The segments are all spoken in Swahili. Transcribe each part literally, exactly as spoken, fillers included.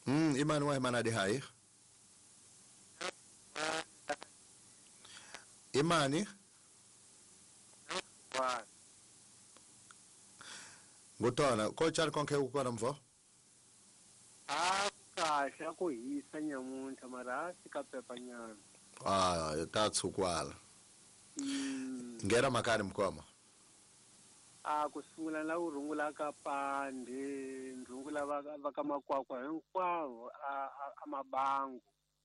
Mm, imani wa imani adi hai. Imani? Wa. Ngutona, ko chani konke ukwana mvo? Ah, kahle ku hisa nyamuntlha mara sika pepa nyana. Ah, tatsu kwala. Mm. Ngera makani mkoma. Ah, kusungula la urungula ka pande, ndrungula va va ka makwakwa hinkwavo a a mabangu.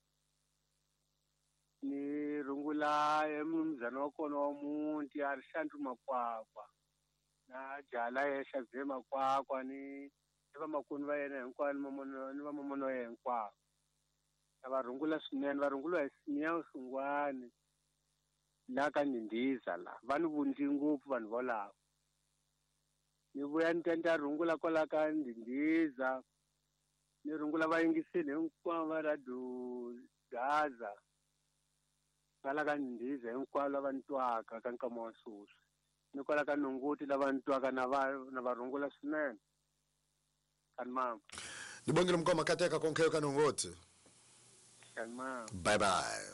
Ni rungula emumzana wa kona wa muti a rihlantu makwakwa. Na jala yehla bye makwakwa ni va makuni va yena hinkwavo ni mamono ni va mamono ya hinkwavo. Va rungula swinene va rungula hi simiya swingwani. La ka Ndindiza la vanhu vundi ngopfu vanhu volavo. Ni vuya ni tenta rungula kwala ka Ndindiza ni rungula vayingiseli hinkwavo va radio Gaza kwala ka Ndindiza hinkwavo lava ni twaka ka nkama wa sweswi ni kwala ka Nonguti lava ni twaka na va na va rungula swinene kan mama Nibongile mkoma kateka konke kanongoti. kan mama Bye bye.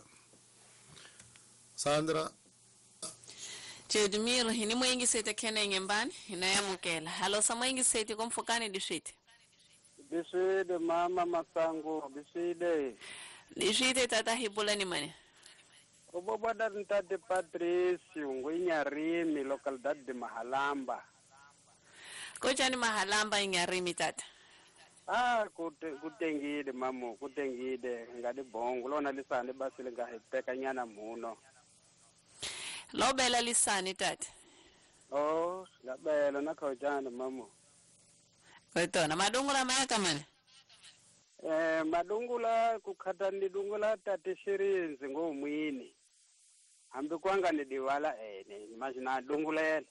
Sandra Jedumir hini mwingi sete kene ngembani inayamukela. Halo sa mwingi sete kumfukani dishite. Biside mama Masango biside Dishite tata hibula ni mane. Oboba da ntate Patrice Ngwinyarimi local dad de Mahalamba. Kocha ni Mahalamba inyarimi tata. Ah kute kutengide mamo kutengide ngadi bongo lona lisane basi lenga hepeka nyana muno. Lobela lisani tata. Oh labela nakhojana mamo. Kotona madungula mayaka mane. Eh madungula kukhata ndidungula tate Shirinzi ngomwini. Hambe kwanga ndidiwala ene majina dungulela.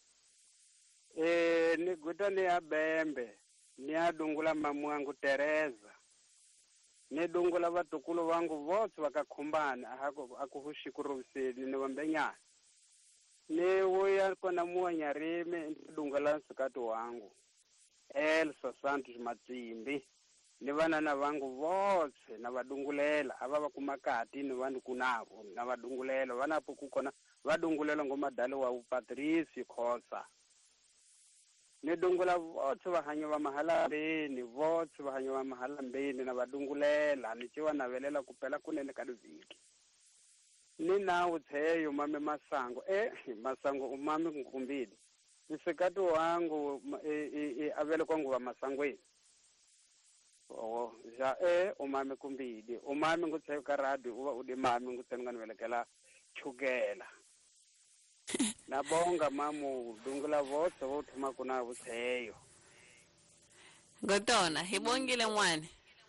Eh ni guta ni abembe ni adungula mamu wangu Teresa. Ni dungula vatukulu wangu vote wakakhumbana hako akuhushikuruviseni ni wambenyana. Ni uya kona muwa Nyarimi dungula nsukatu wangu. Elsa Santos Matsimbi. Ni vanana vangu vote na vadungulela ava vakumakati ni vanhu kunavo na vadungulela vanapo kukona vadungulela ngomadali wa Patrice Khosa. Ni dungula vote vahanyo va Mahalambeni vote vahanyo va Mahalambeni na vadungulela ni ciwa navelela kupela kunene ka liviki. Ni nawu tsheyo mame Masango eh Masango umame Nkumbili. Nisikatu wangu e, e, e, avele kwangu va Masangweni. Oh ja eh umame Kumbili umame ngutse ka radio uba ude mami ngutse nganivelekela chukela. Nabonga mamu dungula vote vote makuna vutheyo. Gotona hibongile mwane.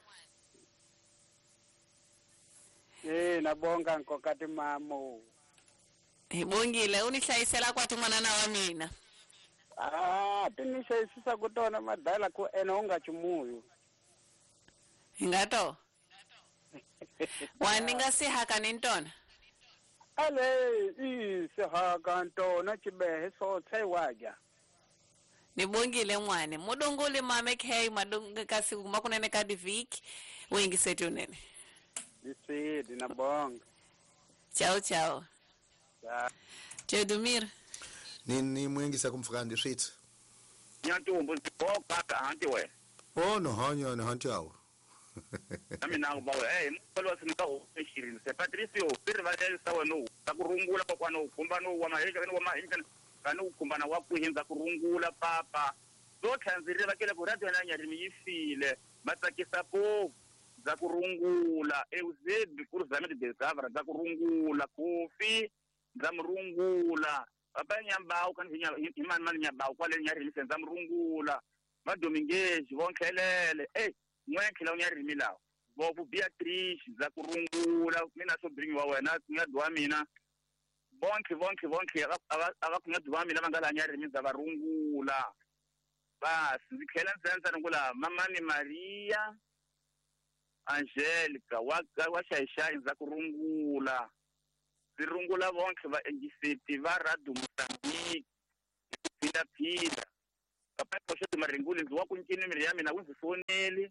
Eh nabonga nkokati mamu. Hibongile unihlayisela kwati mwanana wa mina. Ah tinisha isisa kutona madala ku ena unga chumuyu. Ingato. Waninga si haka nintona. Ale i se haka ntona chibehe so tsewaja. Nibongile mwane mudunguli mame khay madunga kasi makunene ka diviki wingi seti unene. Bisidi nabonga. Ciao ciao. Ja. Jedumir. ni ni mwingi sa kumfukani dishite. Nyantumbu boka ka anti we. Oh no hanyo ni hanti awo. Nami na bawe eh mpalo sinika o Shirinzi se Patricio pir va le sawa no takurungula kwa no kumba no wa maheja no wa maheja kanu kumbana wa kuhinza kurungula papa. So khanzire bakele ku radio na Nyarimi yifile matsakisa po za kurungula euzed kurzame de zavra za kurungula kofi za mrungula abanyamba kan iman man nyamba kwa le Nyarimi senza mrungula madomingezi bonkelele eh mwenkila Nyarimi lawo bobu Beatrice za kurungula mina so bringi wa wena nyadwa mina bonke bonke bonke abakunyadwa mina bangala Nyarimi za barungula basi zikhela nzenza ngula mama ni Maria Angelica waka washayishayi za kurungula zirungula bonke ba engiseti ba radio Mozambique phinda phinda kapha posho maringuli nziwa kuntini miri yami na kuzifoneli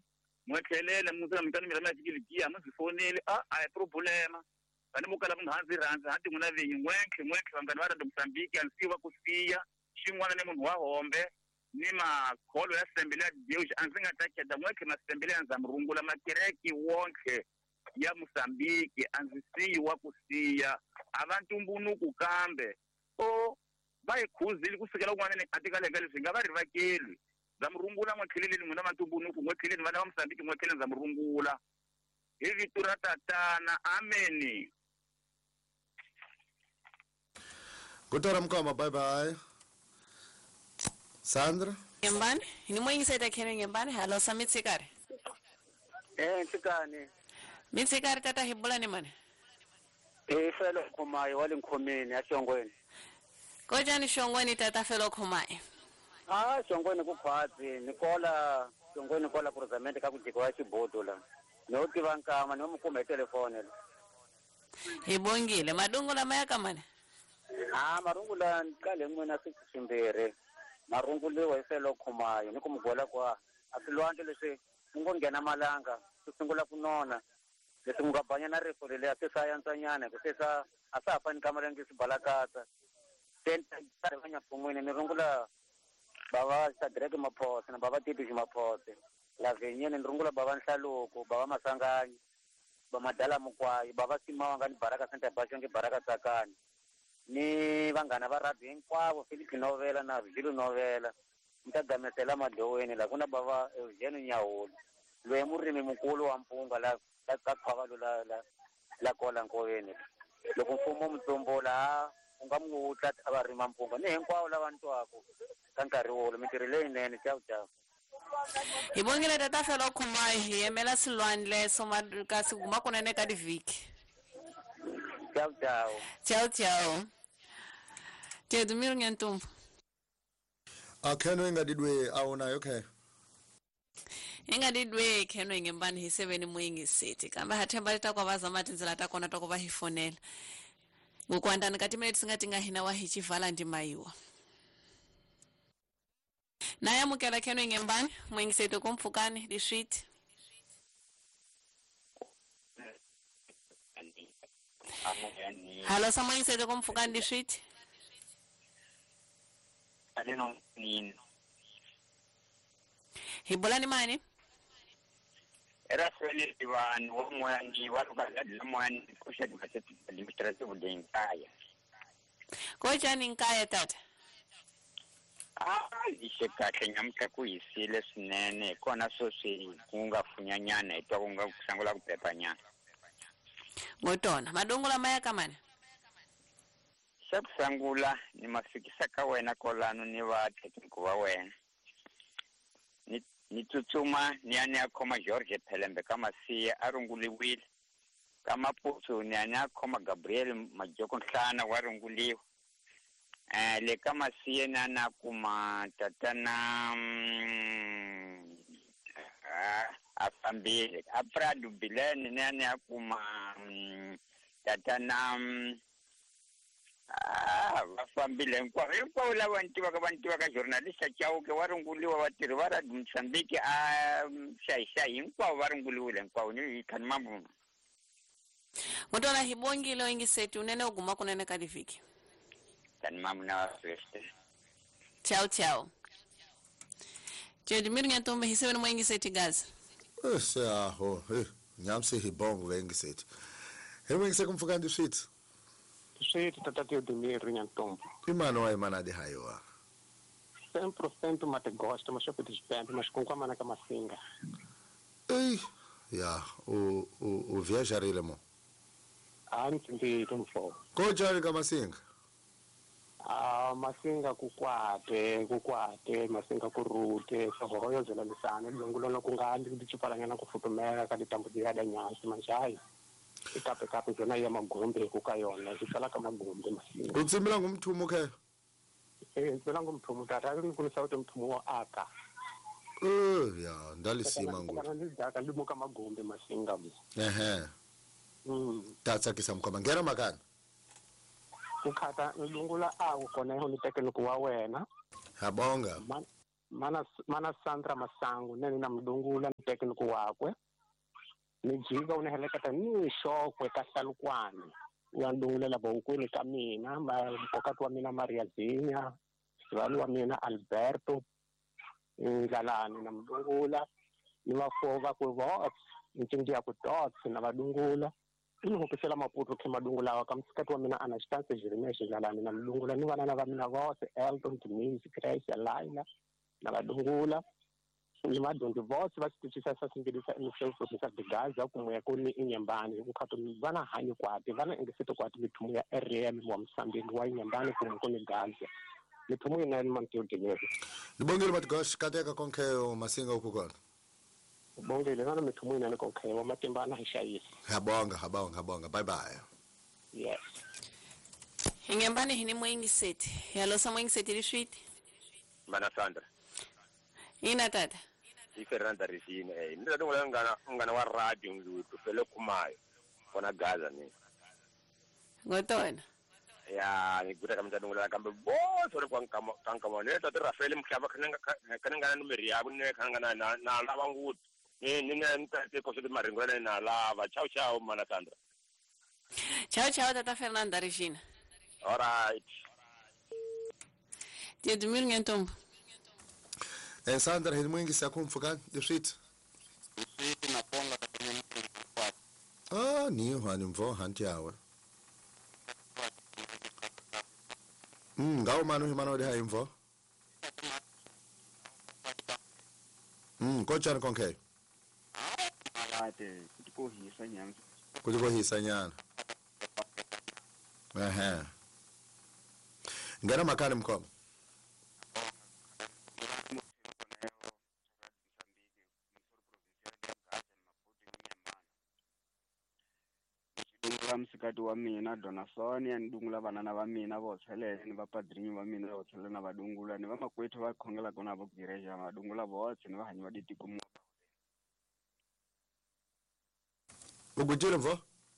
mwekhelele musa mntana mina majikilikia muzifonele a ay problema kana mukala mhanzi ranzi hati nguna venyu mwenke mwenke vangani vara ndo Mozambique ansiwa kusiya xin'wana ni munhu wa hombe ni makholo ya sembele ya Deus anzinga taketa mwenke masembele ya Zamrungula makereki wonke ya Mozambique anzisiwa kusiya abantu mbunuku kambe o bayikhuzile kusukela kwanene atikale ngale singa bari vakeli Zamrungula mwekhelele muna matumbunuku mwekhelele vana va Mozambique mwekhelele Zamrungula hivi turatatana ameni. Kutara mkoma, bye bye. Sandra? Ngembani? Ni mwengi seta kene ngembani? Halo sa mitsikari? Eh, ntikani. Mitsikari tata hibula ni mane? Eh, felo kumayo wali nkhomeni ashongweni. Kojani shongweni tata felo kumayo? Ah, shongweni kukhwatsi nikola shongweni kola president ka kujikwa xibodo la. No tiva nkama no mukume telefone la. Hibongile madungu la maya kamane? Ah, marungula kale mwena sikusimbere. Marunguliwa ifelo kumayo nikumgola kwa asilwanje leswi ngongena malanga kusungula kunona leswi ngabanya na rifo le ya science nyana kusesa asafani kamera ngisibalakata tenta tarivanya pumwini nirungula baba sadreke maphosa na baba titi maphosa la venyene nirungula baba nhlaluko baba masanganyi bamadala mukwayi baba simawanga ni baraka center basho nge baraka tsakani ni vangana va radio hinkwavo Philip Novela na Vilo Novela ntagamesela madoweni la kuna bava Eugene Nyawulu loye murimi mukulu wa mpunga la la kakhwalo la la la kola nkoveni loko mfumo mutsombola ungamutla abarima mpunga ni hinkwavo lavantu wako ka nkarhi wolo mitirhi leyinene ciao ciao. Hibongile tata felo kumayo hiyemela silwanle soma kasi kuma kunene ka diviki. Ciao ciao. Ciao ciao. Tedumir ngentumbu. Akheno ingadidwe awunayo okay. Ingadidwe kheno ngembani hiseveni mwingi city. Kamba hathemba lita kwa baza matinzela takona toko bahifonela. Ngokwandana kati minute singati ngahina wa hichivala ndimayiwa. Naya mukela kheno ngembani mwingi city kumfukani di street. Halo samwangi city kumfukani di street. Alino nini Hibola ni mani? era swali diwan wamwani watu kadadila mwani kusha dikaseti administrative denkaya Koja ni nkaya tata? ah isheka Kenya mtakuisile sinene kona sosi kunga funyanyana itwa kunga kusangula kupepanya Ngotona madungula maya kamane? Sakusangula ni mafikisa ka wena kolano ni wate kuwa wena ni ni tutuma ni ane akoma George Pelembe kama siya arunguliwile kama putu ni ane akoma Gabriel Majoko sana warunguliwa eh le kama siya na ane akuma tatana mm, ah, afambile apradu bileni ni ane akuma mm, tatana mm, ah vafambile nkwa hinkwawo lava vantiwa ka vantiwa ka journalista chauke varunguliwa vatirhi va radio Mozambique a xaixayi hinkwavo va runguliwile hinkwavo ni khani mambo Ngotona hibongile wengi seti unene uguma kunene ka diviki. khani mambo na wafeste Ciao ciao. Tedumir ngentumbu hiseveni mwingi seti gazi. Eh siyaho, eh nyamse hibongo wengisethi. Hewengise kumfukani di street. Sweet tatati Udumir nyantumbu. Imano wa imana di hayowa. cem por cento mate gosta, mas eu pedi spamp, mas com como na cama singa. Eh, ya, o o o viajarile mo. Antes de tumfo. Koja kama singa. Ah, masinga kukwate, kukwate, masinga kurute, sohoyo zela lisana, longulo kungandi kuchipalanya na kufutumela kadi tambu diada nyasi manjai. Ikape kape zona ya magombe kukayona, zisala kama magombe masinga. Utsimila ngumthumo ke. Eh, zona ngumthumo tata kunisauti mthumo wa aka. Eh, ya, ndalisima ngo. Kana ndidaka limuka magombe masinga mu. Ehe. Mm. Tatsa kisamkhoma ngera makani. Ukhatha lungula awu kona ho niteke lokuwa wena Habonga. Man, mana mana Sandra Masangu neni na mdungula ni tekniku wakwe ni jiga unahelekata ni shokwe kasalukwani yandungula la bokuni kamina wakati wa mina Maria Zinya wali wa mina Alberto ngalani na mdungula ni wafova kwa ntingia kutots na madungula ukisela maputo kema dungula wakamsikati wa mina Anastasia Jirimeshi ngalani na mdungula ni wana na mina vose Elton Timisi Grace Laila na badungula ni madondo vose basitishisa sasa ngidisa ni selfo sasa digaza kumwe kuni inyambani ukhato bana hanyu kwati bana ngisito kwati mithumu ya R M wa Msambiki wa inyambani kumwe kuni gaza mithumu ina ni mantiyodinero libongile matigosh kateka konkeo masinga ukukona bongile nana mithumu ina ni konkeo matimbana hishayisi habonga habonga habonga bye bye yes Ingembani hini mwingi seti yalosa mwingi seti lishwiti Mana Sandra ina tata Iferanta risine eh ndio ndo ngana ngana wa radio ngutu fele kumayo kona gaza ni ngotona ya ngikuta kama ndo ngala kambe boso ri kwa kama kama ne to Rafael mkhaba kana kana ngana numeri yabo ne kana ngana na na lava ngutu ni ni nta te ko sidi maringo na lava ciao ciao Mana Sandra ciao ciao tata Fernanda Regina all right Dia Dumir ngentombo eh Sandra hini mwingi sakumfuka dishit Sisi na ponga katika mtu ah ni hani mvo hanti yawe mm ngawo manu himano de haimvo mm kocha konke alate kuhisa nyanga kuliko hisa nyana ehe ngana makani mkomo msikati wa mina Donasonia ndungula banana ba mina botshele ni ba padrini ba mina botshele na badungula ni ba makwetho ba khongela kona bo gireja madungula botse ni ba hanyi ba ditikumo ugujile mvo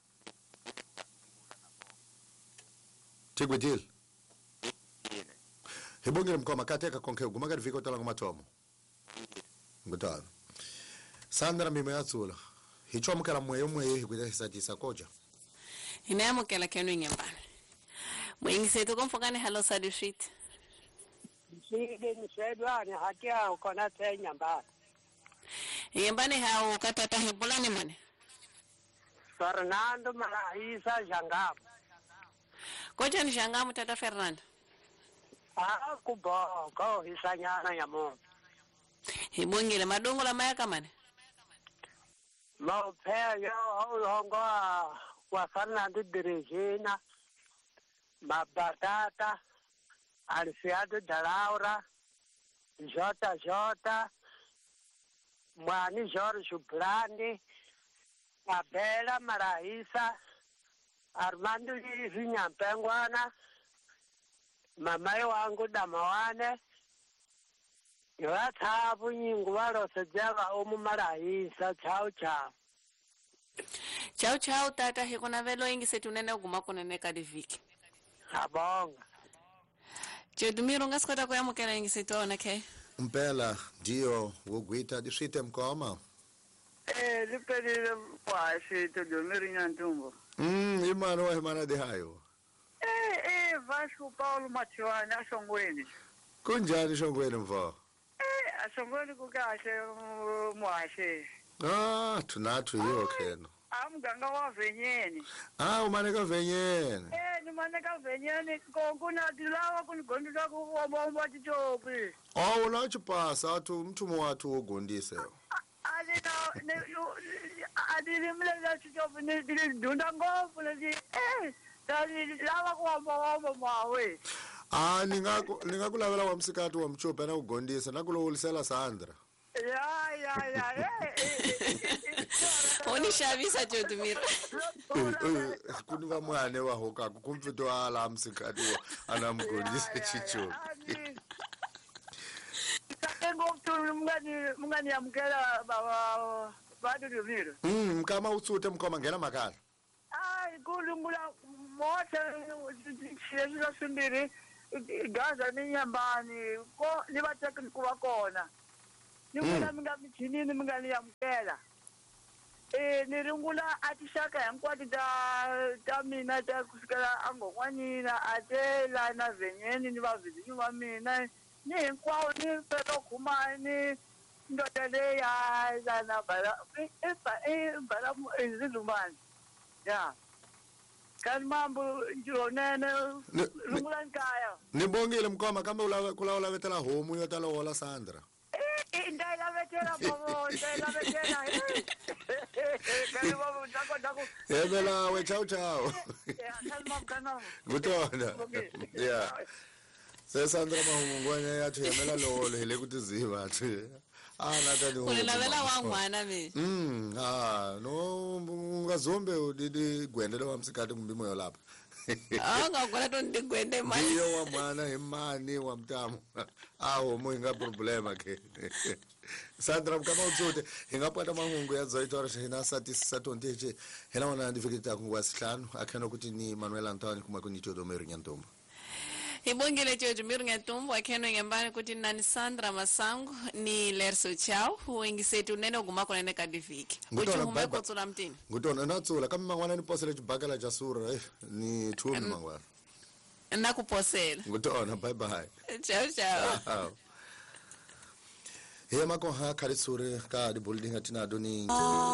tigujile hebongile mkoma kateka konke gumaka viko tola ngomatomo ngutana Sandra mime yatsula hicho mkala mweyo mweyo hikuja hisatisa koja inayamukela kenu ingembani mwingi seti kumfukani halo sadi shwiti Sidi msedwani hakia ukona tenya mbani. ingembani hao katata hebulani mane Fernando Marahisa Jangamu. kocha ni shangamu tata Fernando Ah, kubo, ko hisanyana ya mo. hebongile madongo la mayaka mane Maupea yo hongo wa Fernando Dirigina. Mabatata. Alfiado Dalaura. Jota Jota. Mwani Jorge Brandi. Abela Marahisa. Armando Vinyampengwana. Mamayo wangu Damawane. Yathabu nyingu walose java omu Marahisa chao chao. chao chao tata hikuna velo ingi seti unene uguma kunene kadiviki Abonga. Jedumiro ngaskota kwa yamukela ingi seti waona kei mpela ndio wogwita dishite mkoma Eh, lipelile mkwasi tudomiri nyantumbo. mm imano wa himana de hayo Eh, eh, Vasco Paulo Matiwani asongweni. kunjani shongweni mvo Eh, asongweni kukashe mwashe. ah tunatu hiyo keno Amganga wa Venyeni. ah umaneka venyene Eh, ni maneka Venyeni kokuna dilawa kunigondisa kuwabomba chichopi. oh unachipasa tu mtu watu ugondise Alina ne adilimle chichopi ni dilidunda ngofu lezi. Eh, dali lawa kuwabomba mwawe. ah ningako ningakulavela wa msikati wa mchope na ugondisa nakulowolisela Sandra Ya, ya, ya, eh. unishavisa Jedumiro kuni va mwane wa hoka kumfito ala msikati wa anamgondisa chicho Tengo mtu mngani mngani amkela baba bado ndio mm kama usute mkoma ngena makala ai kulungula moto chezi simbiri gaza ni nyambani ko ni va teka ku va kona ni vona mi nga mi chinini mi nga ni amukela eh ni rungula a tixaka hinkwato ta ta mina ta kusukela angongwanina a te la na venyeni ni vavizinyi va mina ni hinkwawo ni pelo khumani ndoda leya lana bala e bala ezilumani ya kan mambo njonene rungula nkaya Nibongile mkoma kambe ula kula ulavetela homu yo talo wala Sandra. Eh ndayila vetela bobo ndayila vetela kan mambo dako dako Yebela we ciao ciao. kan mambo kan mambo Gutona. Yeah. Se Sandra mahungwanya yathu yemela lolo hele kuti ziva athu. Ah nata ni. Ulilavela wangwana mi. Mm ah no ngazombe udidi gwendele wamsikati kumbimo yo lapha. Ah ngakona to ndigwende mali. Iyo wa mwana imani wa mtamu. Aho mo inga problema ke. Sandra kama utsote ingapata mahungu ya zoitora shina sati satonteche hena wana ndifikita kungwa sihlanu akhana kuti ni Manuel Antoni kuma kunitodo merinyantombo. Ibongile George Mirngatumbo akheno ngembani kuti nani Sandra Masango ni Lerso Chao wengisethi unene uguma kona nekadiviki. Uthi hume kotsula mtini. Ngutona natsula kama mangwana ni posele chibakala cha sura eh ni thumi mangwana. Nakuposela. Ngutona bye bye. Ciao ciao. Hema ko ha khalisure ka di building atina doni.